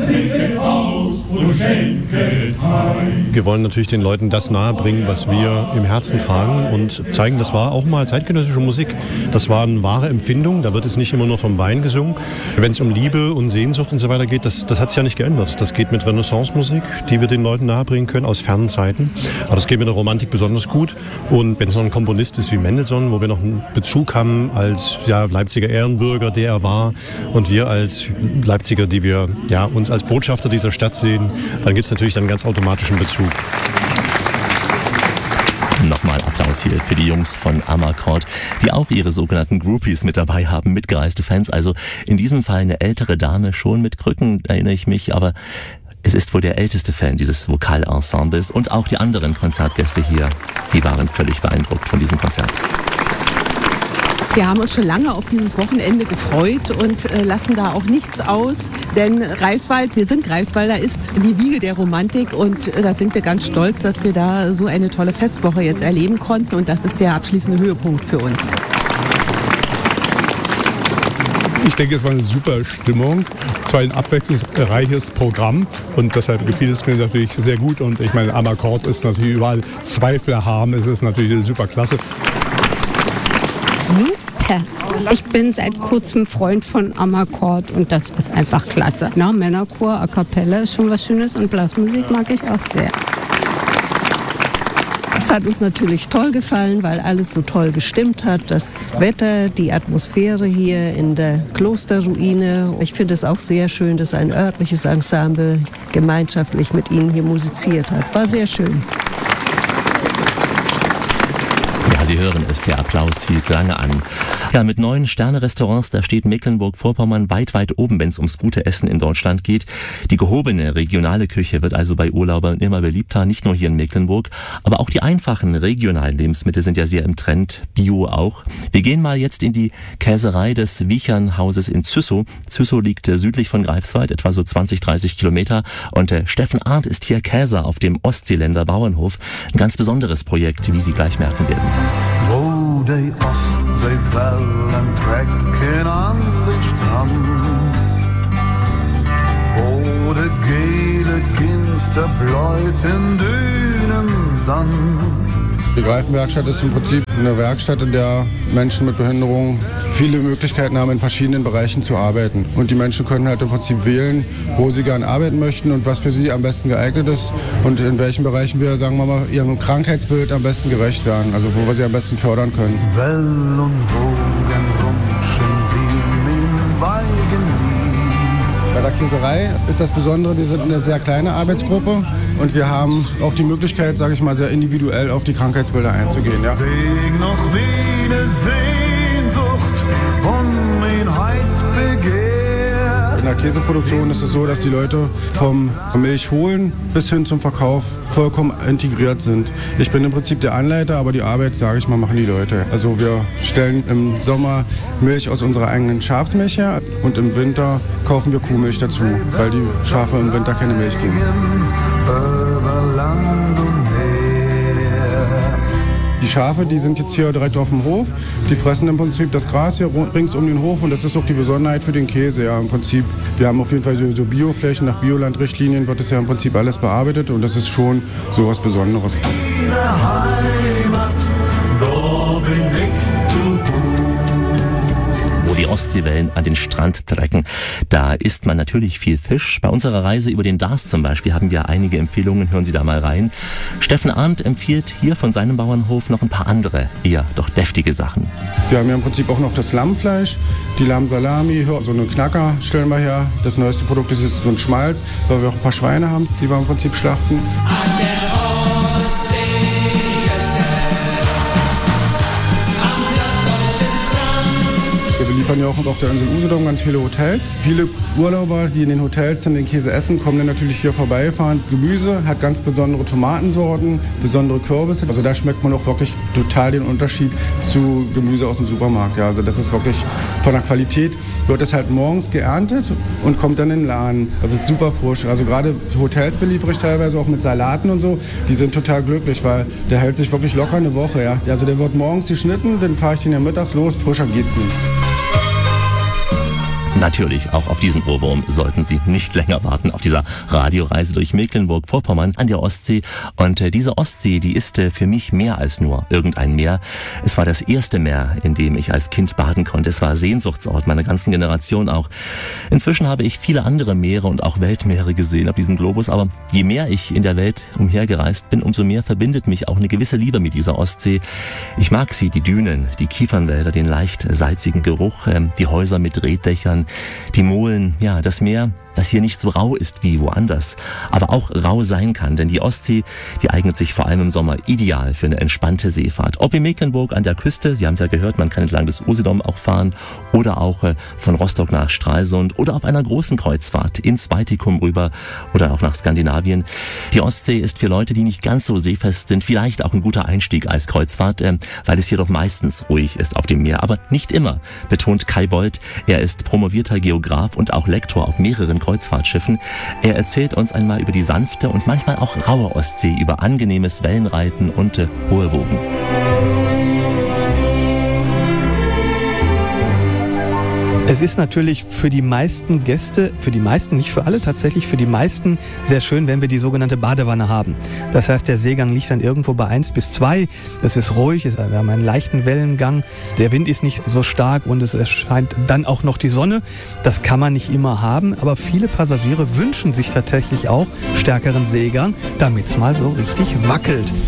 trinket aus und schenket ein. Wir wollen natürlich den Leuten das nahebringen, was wir im Herzen tragen und zeigen, das war auch mal zeitgenössische Musik. Das war eine wahre Empfindung, da wird es nicht immer nur vom Wein gesungen. Wenn es um Liebe und Sehnsucht und so weiter geht, das hat sich ja nicht geändert. Das geht mit Renaissance-Musik, die wir den Leuten nahebringen können aus fernen Zeiten. Aber das geht mit der Romantik besonders gut. Und wenn es noch ein Komponist ist wie Mendelssohn, wo wir noch einen Bezug haben als Leipziger Ehrenbürger, der er war, und wir als Leipziger, die wir uns als Botschafter dieser Stadt sehen, dann gibt es natürlich einen ganz automatischen Bezug. Nochmal Applaus hier für die Jungs von Amarcord, die auch ihre sogenannten Groupies mit dabei haben, mitgereiste Fans. Also in diesem Fall eine ältere Dame, schon mit Krücken, erinnere ich mich, aber es ist wohl der älteste Fan dieses Vokalensembles und auch die anderen Konzertgäste hier, die waren völlig beeindruckt von diesem Konzert. Wir haben uns schon lange auf dieses Wochenende gefreut und lassen da auch nichts aus, denn Greifswald, wir sind Greifswalder, ist die Wiege der Romantik und da sind wir ganz stolz, dass wir da so eine tolle Festwoche jetzt erleben konnten und das ist der abschließende Höhepunkt für uns. Ich denke, es war eine super Stimmung, zwar ein abwechslungsreiches Programm und deshalb gefiel es mir natürlich sehr gut und ich meine, Amarcord ist natürlich überall Zweifel haben, es ist natürlich eine super Klasse. Super. Ich bin seit kurzem Freund von Amarcord und das ist einfach klasse. Na, Männerchor, A Cappella ist schon was Schönes und Blasmusik mag ich auch sehr. Es hat uns natürlich toll gefallen, weil alles so toll gestimmt hat. Das Wetter, die Atmosphäre hier in der Klosterruine. Ich finde es auch sehr schön, dass ein örtliches Ensemble gemeinschaftlich mit Ihnen hier musiziert hat. War sehr schön. Sie hören es, der Applaus hielt lange an. Ja, mit 9 Sterne-Restaurants, da steht Mecklenburg-Vorpommern weit, weit oben, wenn es ums gute Essen in Deutschland geht. Die gehobene regionale Küche wird also bei Urlaubern immer beliebter, nicht nur hier in Mecklenburg, aber auch die einfachen regionalen Lebensmittel sind ja sehr im Trend, Bio auch. Wir gehen mal jetzt in die Käserei des Wiechernhauses in Züssow. Züssow liegt südlich von Greifswald, etwa so 20, 30 Kilometer und Steffen Arndt ist hier Käser auf dem Ostseeländer Bauernhof. Ein ganz besonderes Projekt, wie Sie gleich merken werden. Wo die Ostseewellen trecken an den Strand, wo de gele Ginster bläuten Dünensand. Die Greifenwerkstatt ist im Prinzip eine Werkstatt, in der Menschen mit Behinderung viele Möglichkeiten haben, in verschiedenen Bereichen zu arbeiten. Und die Menschen können halt im Prinzip wählen, wo sie gerne arbeiten möchten und was für sie am besten geeignet ist und in welchen Bereichen wir, sagen wir mal, ihrem Krankheitsbild am besten gerecht werden, also wo wir sie am besten fördern können. Wellen und Wogen rumschen wie im Weigenlied. Bei der Käserei ist das Besondere, wir sind eine sehr kleine Arbeitsgruppe und wir haben auch die Möglichkeit, sage ich mal, sehr individuell auf die Krankheitsbilder einzugehen. Ja. Sing noch wie eine Sehnsucht und Einheit begehrt. In der Käseproduktion ist es so, dass die Leute vom Milch holen bis hin zum Verkauf vollkommen integriert sind. Ich bin im Prinzip der Anleiter, aber die Arbeit, sage ich mal, machen die Leute. Also wir stellen im Sommer Milch aus unserer eigenen Schafsmilch her und im Winter kaufen wir Kuhmilch dazu, weil die Schafe im Winter keine Milch geben. Die Schafe, die sind jetzt hier direkt auf dem Hof. Die fressen im Prinzip das Gras hier rings um den Hof und das ist auch die Besonderheit für den Käse. Ja, im Prinzip, wir haben auf jeden Fall so Bioflächen, nach Biolandrichtlinien wird das ja im Prinzip alles bearbeitet und das ist schon so was Besonderes. Heimat, da bin ich wo die Ostseewellen an den Strand trecken. Da isst man natürlich viel Fisch. Bei unserer Reise über den Darß zum Beispiel haben wir einige Empfehlungen, hören Sie da mal rein. Steffen Arndt empfiehlt hier von seinem Bauernhof noch ein paar andere, eher doch deftige Sachen. Wir haben ja im Prinzip auch noch das Lammfleisch, die Lammsalami, so eine Knacker stellen wir her. Das neueste Produkt ist jetzt so ein Schmalz, weil wir auch ein paar Schweine haben, die wir im Prinzip schlachten. Wir liefern ja auch auf der Insel Usedom ganz viele Hotels. Viele Urlauber, die in den Hotels dann den Käse essen, kommen dann natürlich hier vorbeifahren. Gemüse hat ganz besondere Tomatensorten, besondere Kürbisse. Also da schmeckt man auch wirklich total den Unterschied zu Gemüse aus dem Supermarkt. Ja, also das ist wirklich von der Qualität. Wird es halt morgens geerntet und kommt dann in den Laden. Also es ist super frisch. Also gerade Hotels beliefere ich teilweise auch mit Salaten und so. Die sind total glücklich, weil der hält sich wirklich locker eine Woche. Ja. Also der wird morgens geschnitten, dann fahre ich den ja mittags los. Frischer geht's nicht. Natürlich, auch auf diesen Ohrwurm sollten Sie nicht länger warten auf dieser Radioreise durch Mecklenburg-Vorpommern an der Ostsee. Und diese Ostsee, die ist für mich mehr als nur irgendein Meer. Es war das erste Meer, in dem ich als Kind baden konnte. Es war Sehnsuchtsort meiner ganzen Generation auch. Inzwischen habe ich viele andere Meere und auch Weltmeere gesehen auf diesem Globus. Aber je mehr ich in der Welt umhergereist bin, umso mehr verbindet mich auch eine gewisse Liebe mit dieser Ostsee. Ich mag sie, die Dünen, die Kiefernwälder, den leicht salzigen Geruch, die Häuser mit Reetdächern, die Molen, ja, das Meer, das hier nicht so rau ist wie woanders, aber auch rau sein kann, denn die Ostsee, die eignet sich vor allem im Sommer ideal für eine entspannte Seefahrt. Ob in Mecklenburg an der Küste, Sie haben es ja gehört, man kann entlang des Usedom auch fahren, oder auch von Rostock nach Stralsund oder auf einer großen Kreuzfahrt ins Baltikum rüber oder auch nach Skandinavien. Die Ostsee ist für Leute, die nicht ganz so seefest sind, vielleicht auch ein guter Einstieg als Kreuzfahrt, weil es hier doch meistens ruhig ist auf dem Meer, aber nicht immer, betont Kai Bold. Er ist promovierter Geograf und auch Lektor auf mehreren Kreuzfahrtschiffen. Er erzählt uns einmal über die sanfte und manchmal auch raue Ostsee, über angenehmes Wellenreiten und hohe Wogen. Es ist natürlich für die meisten Gäste, für die meisten, nicht für alle tatsächlich, für die meisten sehr schön, wenn wir die sogenannte Badewanne haben. Das heißt, der Seegang liegt dann irgendwo bei 1 bis 2. Es ist ruhig, wir haben einen leichten Wellengang, der Wind ist nicht so stark und es erscheint dann auch noch die Sonne. Das kann man nicht immer haben, aber viele Passagiere wünschen sich tatsächlich auch stärkeren Seegang, damit es mal so richtig wackelt.